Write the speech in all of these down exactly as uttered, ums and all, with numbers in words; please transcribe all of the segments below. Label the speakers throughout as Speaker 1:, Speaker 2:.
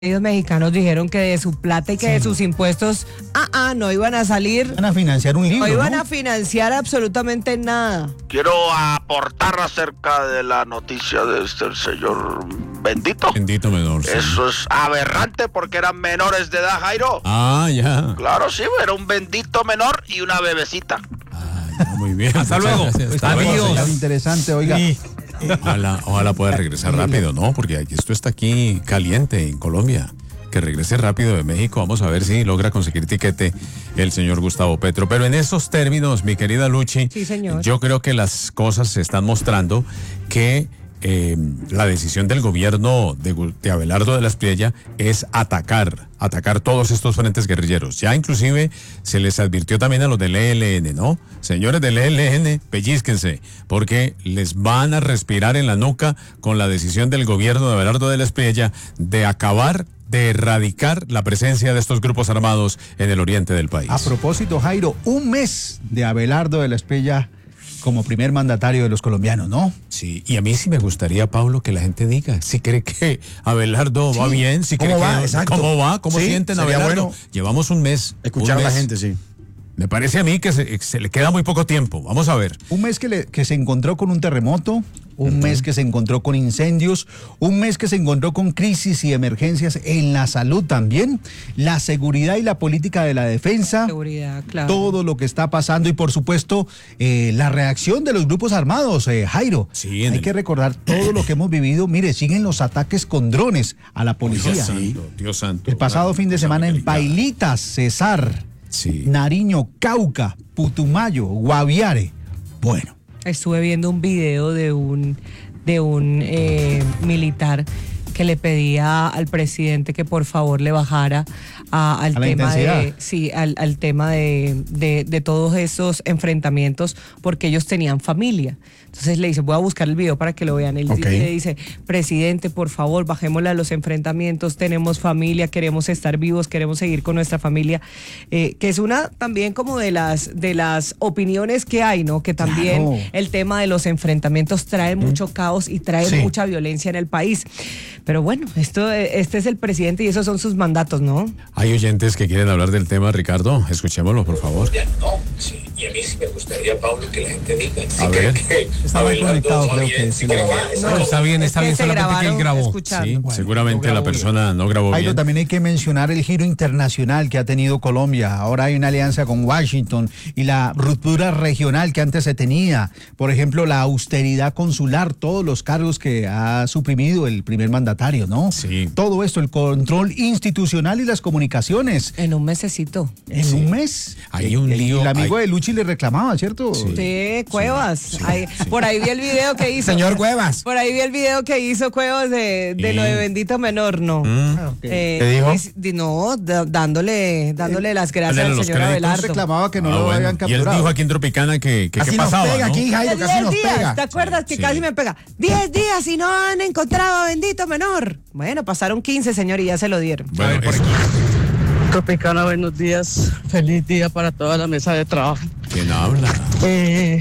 Speaker 1: Los mexicanos dijeron que de su plata y que sí. de sus impuestos, ah, ah, no iban a salir.
Speaker 2: Van a financiar un libro,
Speaker 1: No iban
Speaker 2: ¿no?
Speaker 1: a financiar absolutamente nada.
Speaker 3: Quiero aportar acerca de la noticia de este señor Bendito.
Speaker 4: Bendito menor, sí.
Speaker 3: Eso es aberrante porque eran menores de edad, Jairo.
Speaker 4: Ah, ya.
Speaker 3: Claro, sí, era un bendito menor y una bebecita.
Speaker 4: Ah, ya, muy bien.
Speaker 2: Hasta luego.
Speaker 4: Hasta
Speaker 2: Adiós.
Speaker 4: luego.
Speaker 2: Interesante, oiga.
Speaker 4: Sí. Ojalá, ojalá pueda regresar rápido, ¿no? Porque aquí, esto está aquí caliente en Colombia. Que regrese rápido de México. Vamos a ver si logra conseguir tiquete el señor Gustavo Petro. Pero en esos términos, mi querida Luchi,
Speaker 1: sí, señor.
Speaker 4: Yo creo que las cosas se están mostrando que eh, la decisión del gobierno de, de Abelardo de la Espriella es atacar, atacar todos estos frentes guerrilleros. Ya inclusive se les advirtió también a los del E L N, ¿no? Señores del E L N, pellizquense, porque les van a respirar en la nuca con la decisión del gobierno de Abelardo de la Espriella de acabar, de erradicar la presencia de estos grupos armados en el oriente del país.
Speaker 2: A propósito, Jairo, un mes de Abelardo de la Espriella como primer mandatario de los colombianos, ¿no?
Speaker 4: Sí, y a mí sí me gustaría, Pablo, que la gente diga si cree que Abelardo sí. va bien, si
Speaker 2: ¿Cómo
Speaker 4: cree
Speaker 2: va?
Speaker 4: que,
Speaker 2: Exacto.
Speaker 4: ¿Cómo va? ¿Cómo
Speaker 2: sí,
Speaker 4: sienten a Abelardo?
Speaker 2: Bueno
Speaker 4: Llevamos un mes.
Speaker 2: Escuchar
Speaker 4: un
Speaker 2: a
Speaker 4: mes.
Speaker 2: la gente, sí.
Speaker 4: Me parece a mí que se, se le queda muy poco tiempo. Vamos a ver.
Speaker 2: Un mes que, le, que se encontró con un terremoto, un uh-huh. mes que se encontró con incendios, un mes que se encontró con crisis y emergencias en la salud también, la seguridad y la política de la defensa,
Speaker 1: seguridad, claro.
Speaker 2: Todo lo que está pasando y por supuesto eh, la reacción de los grupos armados, eh, Jairo.
Speaker 4: Sí,
Speaker 2: hay
Speaker 4: el...
Speaker 2: que recordar todo lo que hemos vivido. Mire, siguen los ataques con drones a la policía.
Speaker 4: Dios santo, Dios santo.
Speaker 2: El pasado
Speaker 4: claro,
Speaker 2: fin de semana en Pailitas, Cesar, sí. Nariño, Cauca, Putumayo, Guaviare. Bueno.
Speaker 1: Estuve viendo un video de un, de un eh, militar que le pedía al presidente que por favor le bajara a, al,
Speaker 2: ¿A
Speaker 1: tema de, sí, al, al tema de, de, de todos esos enfrentamientos porque ellos tenían familia. Entonces le dice, voy a buscar el video para que lo vean. Él okay. le dice, presidente, por favor, bajémosle a los enfrentamientos, tenemos familia, queremos estar vivos, queremos seguir con nuestra familia, eh, que es una también como de las, de las opiniones que hay, ¿no? Que también claro. el tema de los enfrentamientos trae mm. mucho caos y trae sí. mucha violencia en el país. Pero bueno, esto, este es el presidente y esos son sus mandatos, ¿no?
Speaker 4: Hay oyentes que quieren hablar del tema, Ricardo. Escuchémoslo, por favor.
Speaker 5: No, sí, y a mí sí me gustaría, Pablo, que la gente diga.
Speaker 4: A ver.
Speaker 2: Estaba conectado, creo que sí.
Speaker 4: No, no, está bien, está bien, solamente que él grabó. Sí, bueno, seguramente grabó la persona bien. no grabó
Speaker 2: Jairo,
Speaker 4: bien.
Speaker 2: También hay que mencionar el giro internacional que ha tenido Colombia. Ahora hay una alianza con Washington y la ruptura regional que antes se tenía. Por ejemplo, la austeridad consular, todos los cargos que ha suprimido el primer mandatario, ¿no?
Speaker 4: Sí.
Speaker 2: Todo esto, el control institucional y las comunicaciones.
Speaker 1: En un mesecito.
Speaker 2: En sí. un mes.
Speaker 4: Hay un lío.
Speaker 2: El amigo
Speaker 4: hay...
Speaker 2: de Luchi le reclamaba, ¿cierto?
Speaker 1: Sí, sí Cuevas. Sí, hay, sí. Por ahí vi el video que hizo.
Speaker 2: Señor Cuevas.
Speaker 1: Por ahí vi el video que hizo Cuevas de, de sí. lo de Bendito Menor, ¿no?
Speaker 4: Mm.
Speaker 2: Ah, okay.
Speaker 1: eh,
Speaker 2: ¿Te dijo?
Speaker 1: Es, no, da, dándole, dándole eh, las gracias al señor Abelardo.
Speaker 2: reclamaba que no
Speaker 4: ah,
Speaker 2: lo
Speaker 4: bueno.
Speaker 2: habían capturado.
Speaker 4: Y él dijo aquí en Tropicana que, que
Speaker 2: casi
Speaker 4: qué
Speaker 2: nos
Speaker 4: pasaba,
Speaker 2: pega
Speaker 4: ¿no?
Speaker 2: aquí, Jairo, casi nos
Speaker 1: días,
Speaker 2: pega.
Speaker 1: ¿te acuerdas que sí. casi me pega? Diez días y no han encontrado a Bendito Menor. Bueno, pasaron quince, señor, y ya se lo dieron.
Speaker 4: Bueno,
Speaker 1: ver,
Speaker 4: es...
Speaker 6: Tropicana, buenos días. Feliz día para toda la mesa de trabajo.
Speaker 4: ¿Quién habla?
Speaker 6: Eh,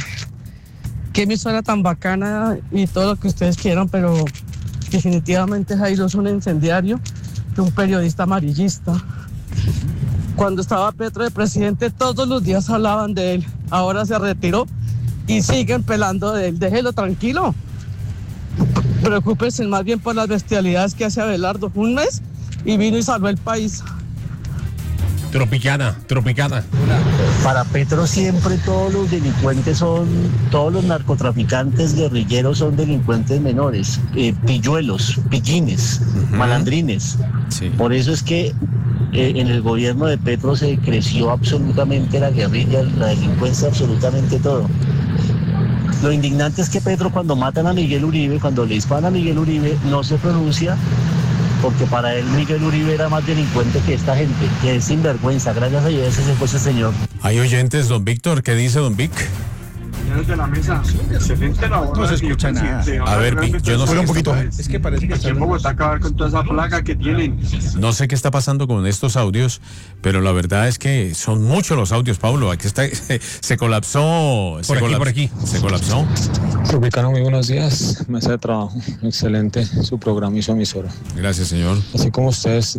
Speaker 6: qué emisora tan bacana y todo lo que ustedes quieran, pero definitivamente Jairo es un incendiario y un periodista amarillista. Cuando estaba Petro de presidente, todos los días hablaban de él. Ahora se retiró y siguen pelando de él. Déjelo tranquilo. Preocúpense más bien por las bestialidades que hace Abelardo. Un mes y vino y salvó el país.
Speaker 4: Tropicana, Tropicana.
Speaker 7: Para Petro siempre todos los delincuentes son, todos los narcotraficantes guerrilleros son delincuentes menores, eh, pilluelos, pillines, uh-huh. malandrines. Sí. Por eso es que eh, en el gobierno de Petro se creció absolutamente la guerrilla, la delincuencia, absolutamente todo. Lo indignante es que Petro, cuando matan a Miguel Uribe, cuando le disparan a Miguel Uribe, no se pronuncia, porque para él Miguel Uribe era más delincuente que esta gente, que es sinvergüenza. Gracias a Dios ese fue ese señor.
Speaker 4: Hay oyentes, don Víctor, ¿qué dice don Vic?
Speaker 8: compañeros de la mesa. Excelente labor.
Speaker 2: No se escucha nada.
Speaker 4: A ver, yo no sé.
Speaker 2: Un poquito. Es que parece que
Speaker 8: aquí en Bogotá acabar con toda esa plaga que tienen.
Speaker 4: No sé qué está pasando con estos audios, pero la verdad es que son muchos los audios, Pablo. Aquí está, se, se colapsó.
Speaker 2: Por
Speaker 4: se
Speaker 2: aquí,
Speaker 4: colapsó,
Speaker 2: por aquí.
Speaker 4: Se colapsó.
Speaker 9: Tropicano, muy buenos días. Mesa de trabajo. Excelente su programa y su emisora.
Speaker 4: Gracias, señor.
Speaker 9: Así como ustedes